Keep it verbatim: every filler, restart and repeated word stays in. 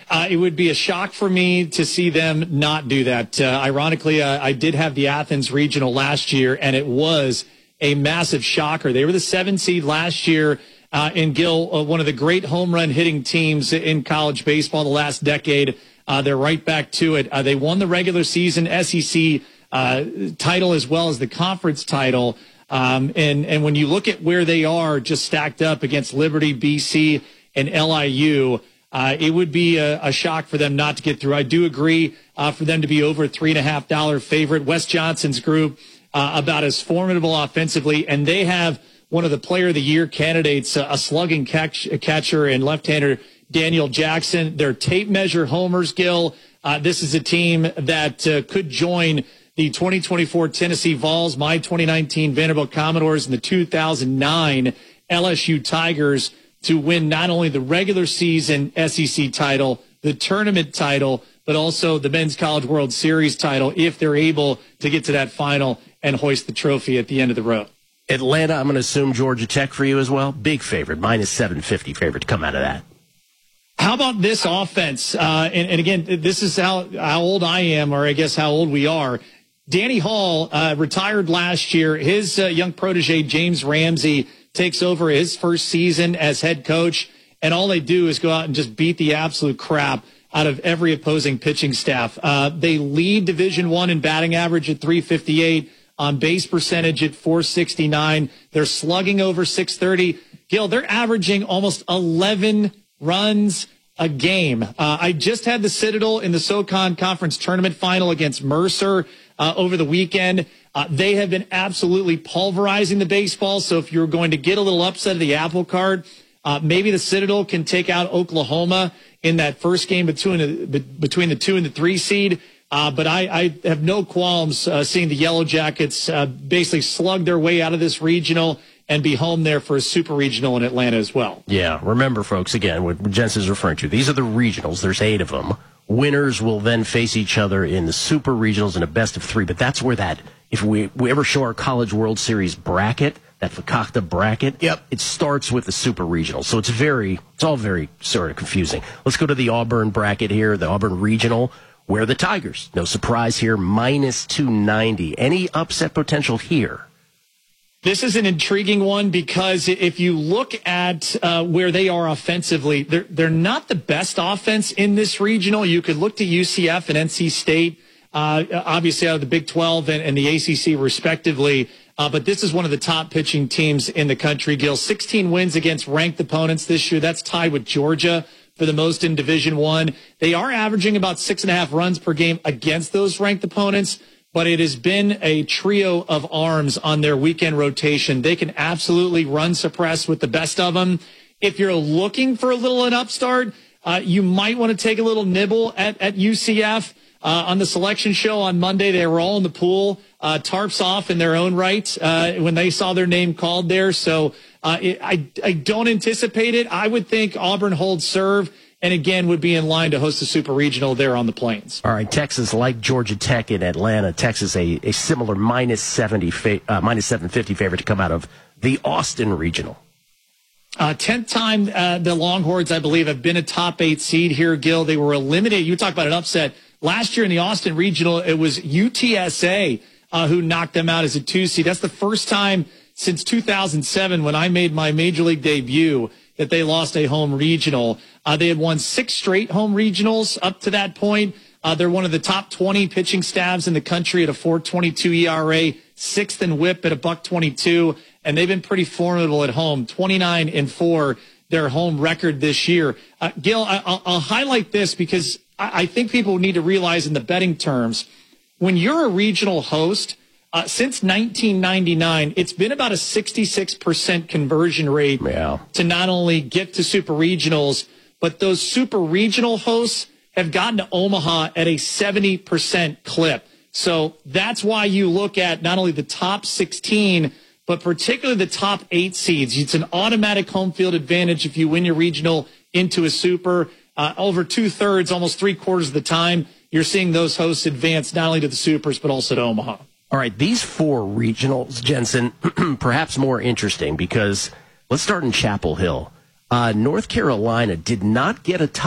Uh, it would be a shock for me to see them not do that. Uh, ironically, uh, I did have the Athens Regional last year, and it was a massive shocker. They were the seven seed last year. Uh, and Gil, uh, one of the great home run hitting teams in college baseball the last decade. Uh, they're right back to it. Uh, they won the regular season S E C uh, title as well as the conference title. Um, and, and when you look at where they are just stacked up against Liberty, B C, and L I U, uh, it would be a, a shock for them not to get through. I do agree uh, for them to be over a three and a half dollar favorite. Wes Johnson's group uh, about as formidable offensively, and they have one of the player of the year candidates, uh, a slugging catch, catcher and left-hander Daniel Jackson. Their tape measure homers, Gil. Uh, this is a team that uh, could join the twenty twenty-four Tennessee Vols, my twenty nineteen Vanderbilt Commodores, and the two thousand nine L S U Tigers to win not only the regular season S E C title, the tournament title, but also the Men's College World Series title if they're able to get to that final and hoist the trophy at the end of the road. Atlanta, I'm going to assume Georgia Tech for you as well. Big favorite, minus seven fifty favorite to come out of that. How about this offense? Uh, and, and again, this is how, how old I am, or I guess how old we are. Danny Hall uh, retired last year. His uh, young protege, James Ramsey, takes over his first season as head coach, and all they do is go out and just beat the absolute crap out of every opposing pitching staff. Uh, they lead Division One in batting average at three fifty-eight. On base percentage at four sixty-nine. They're slugging over six thirty. Gil, they're averaging almost eleven runs a game. Uh, I just had the Citadel in the SoCon Conference Tournament Final against Mercer uh, over the weekend. Uh, they have been absolutely pulverizing the baseball. So if you're going to get a little upset of the apple cart, uh, maybe the Citadel can take out Oklahoma in that first game between the, between the two and the three seed. Uh, but I, I have no qualms uh, seeing the Yellow Jackets uh, basically slug their way out of this regional and be home there for a super regional in Atlanta as well. Yeah, remember, folks, again, what Jensen's referring to, these are the regionals. There's eight of them. Winners will then face each other in the super regionals in a best of three. But that's where that, if we, we ever show our College World Series bracket, that Fakakta bracket, yep, it starts with the super regional. So it's very, it's all very sort of confusing. Let's go to the Auburn bracket here, the Auburn regional. Where the Tigers, no surprise here, minus two ninety. Any upset potential here? This is an intriguing one because if you look at uh, where they are offensively, they're, they're not the best offense in this regional. You could look to U C F and N C State, uh, obviously out of the Big twelve and, and the A C C respectively. Uh, but this is one of the top pitching teams in the country, Gil. sixteen wins against ranked opponents this year. That's tied with Georgia for the most in Division One. They are averaging about six and a half runs per game against those ranked opponents, but it has been a trio of arms on their weekend rotation. They can absolutely run suppress with the best of them. If you're looking for a little an upstart, uh, you might want to take a little nibble at, at U C F. Uh, on the selection show on Monday, they were all in the pool, uh, tarps off in their own right uh, when they saw their name called there. So uh, it, I, I don't anticipate it. I would think Auburn holds serve and, again, would be in line to host a super regional there on the Plains. All right, Texas, like Georgia Tech in Atlanta, Texas a, a similar minus seventy, uh, minus seven fifty favorite to come out of the Austin regional. Uh, tenth time uh, the Longhorns, I believe, have been a top eight seed here, Gil. They were eliminated. You talk about an upset. Last year in the Austin regional, it was U T S A uh, who knocked them out as a two seed. That's the first time since two thousand seven when I made my major league debut that they lost a home regional. Uh, they had won six straight home regionals up to that point. Uh, they're one of the top twenty pitching staffs in the country at a four twenty-two E R A, sixth in whip at a buck twenty-two, and they've been pretty formidable at home, twenty-nine and four, their home record this year. Uh, Gil, I, I'll, I'll highlight this because I, I think people need to realize in the betting terms, when you're a regional host, Uh, since nineteen ninety-nine, it's been about a sixty-six percent conversion rate yeah. to not only get to super regionals, but those super regional hosts have gotten to Omaha at a seventy percent clip. So that's why you look at not only the top sixteen, but particularly the top eight seeds. It's an automatic home field advantage if you win your regional into a super. Uh, over two-thirds, almost three-quarters of the time, you're seeing those hosts advance not only to the supers, but also to Omaha. All right, these four regionals, Jensen, perhaps more interesting because let's start in Chapel Hill. Uh, North Carolina did not get a